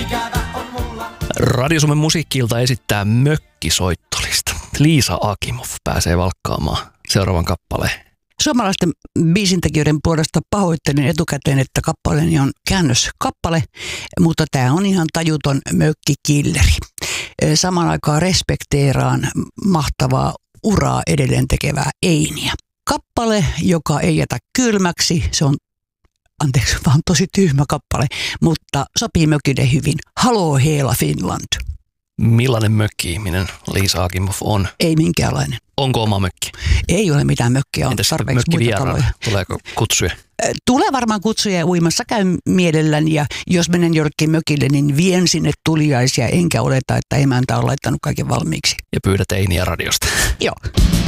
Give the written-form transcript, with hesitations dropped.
Radio Suomen musiikki-ilta esittää mökkisoittolista. Liisa Akimov pääsee valkkaamaan seuraavan kappaleen. Suomalaisten biisintekijöiden puolesta pahoittelin etukäteen, että kappaleeni on käännöskappale, mutta tämä on ihan tajuton mökkikilleri. Samaan aikaan respekteeraan mahtavaa uraa edelleen tekevää Einiä. Kappale, joka ei jätä kylmäksi, se on vaan tosi tyhmä kappale, mutta sopii mökille hyvin. Hallå hela Finland. Millainen mökki-ihminen Liisa Akimov on? Ei minkäänlainen. Onko oma mökki? Ei ole mitään mökkiä, on entäs tarpeeksi muita taloja. Tuleeko kutsuja? Tulee varmaan kutsuja ja uimassa käyn mielelläni ja jos menen jollekin mökille, niin vien sinne tuliaisia enkä oleta, että emäntä on laittanut kaiken valmiiksi. Ja pyydät Einiä radiosta. Joo.